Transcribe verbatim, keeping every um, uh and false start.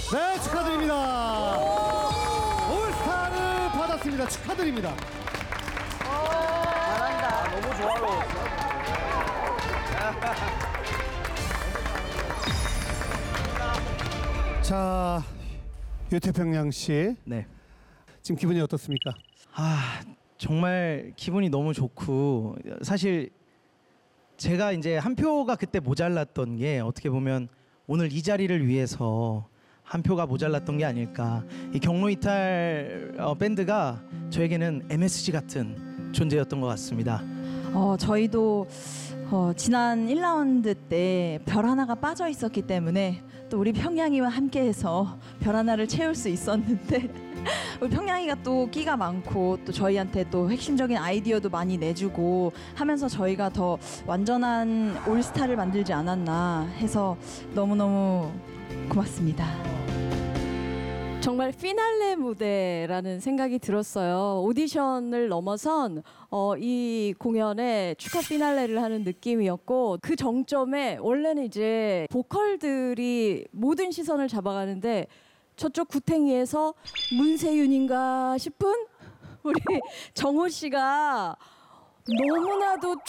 네, 축하드립니다. 올스타를 받았습니다. 축하드립니다. 잘한다. 너무 좋아요. 자, 유태평양 씨, 네. 지금 기분이 어떻습니까? 아 정말 기분이 너무 좋고 사실 제가 이제 한 표가 그때 모자랐던 게 어떻게 보면 오늘 이 자리를 위해서 한 표가 모자랐던 게 아닐까. 이 경로이탈 어, 밴드가 저에게는 엠에스지 같은 존재였던 것 같습니다. 어, 저희도 어, 지난 일 라운드 때 별 하나가 빠져 있었기 때문에 또 우리 평양이와 함께해서 별 하나를 채울 수 있었는데 우리 평양이가 또 끼가 많고 또 저희한테 또 핵심적인 아이디어도 많이 내주고 하면서 저희가 더 완전한 올스타를 만들지 않았나 해서 너무너무 고맙습니다. 정말 피날레 무대라는 생각이 들었어요. 오디션을 넘어선 어, 이 공연에 축하 피날레를 하는 느낌이었고 그 정점에 원래는 이제 보컬들이 모든 시선을 잡아가는데 저쪽 구탱이에서 문세윤인가 싶은 우리 정호 씨가 너무나도